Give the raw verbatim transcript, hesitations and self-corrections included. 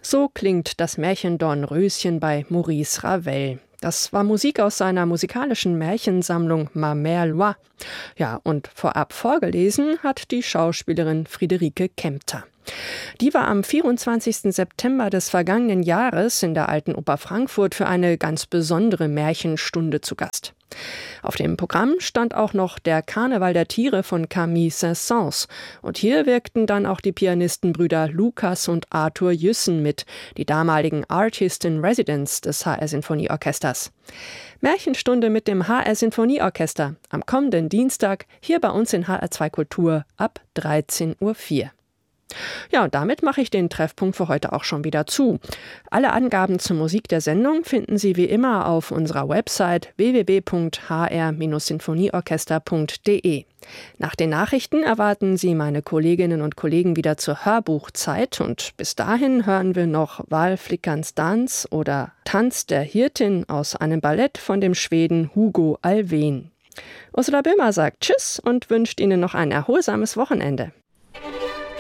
So klingt das Märchen Dornröschen bei Maurice Ravel. Das war Musik aus seiner musikalischen Märchensammlung Ma Mère Loire. Ja, und vorab vorgelesen hat die Schauspielerin Friederike Kempter. Die war am vierundzwanzigsten September des vergangenen Jahres in der Alten Oper Frankfurt für eine ganz besondere Märchenstunde zu Gast. Auf dem Programm stand auch noch der Karneval der Tiere von Camille Saint-Saëns. Und hier wirkten dann auch die Pianistenbrüder Lukas und Arthur Jüssen mit, die damaligen Artist in Residence des H R-Sinfonieorchesters. Märchenstunde mit dem H R-Sinfonieorchester am kommenden Dienstag hier bei uns in H R zwei Kultur ab dreizehn Uhr vier. Ja, und damit mache ich den Treffpunkt für heute auch schon wieder zu. Alle Angaben zur Musik der Sendung finden Sie wie immer auf unserer Website w w w punkt h r sinfonieorchester punkt d e. Nach den Nachrichten erwarten Sie meine Kolleginnen und Kollegen wieder zur Hörbuchzeit und bis dahin hören wir noch Walflickerns Dans oder Tanz der Hirtin aus einem Ballett von dem Schweden Hugo Alfvén. Ursula Böhmer sagt Tschüss und wünscht Ihnen noch ein erholsames Wochenende.